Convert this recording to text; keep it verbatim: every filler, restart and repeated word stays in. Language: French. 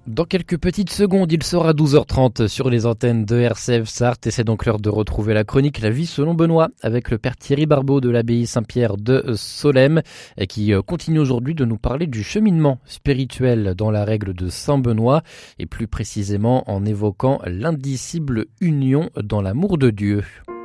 Dans quelques petites secondes, il sera douze heures trente sur les antennes de R C F Sarthe et c'est donc l'heure de retrouver la chronique La vie selon Benoît avec le père Thierry Barbeau de l'abbaye Saint-Pierre de Solesmes et qui continue aujourd'hui de nous parler du cheminement spirituel dans la règle de Saint Benoît et plus précisément en évoquant l'indicible union dans l'amour de Dieu.